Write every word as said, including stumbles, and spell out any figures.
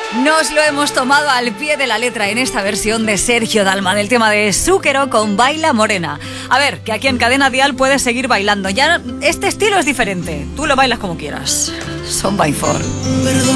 Nos lo hemos tomado al pie de la letra en esta versión de Sergio Dalma del tema de Zúquero con Baila Morena. A ver, que aquí en Cadena Dial puedes seguir bailando. Ya este estilo es diferente. Tú lo bailas como quieras. Son by Four. Perdón.